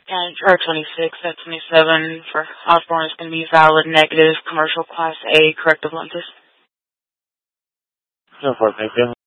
And or 26, that 27 for Osborne is going to be valid negative commercial class A corrective lenses. So far, thank you.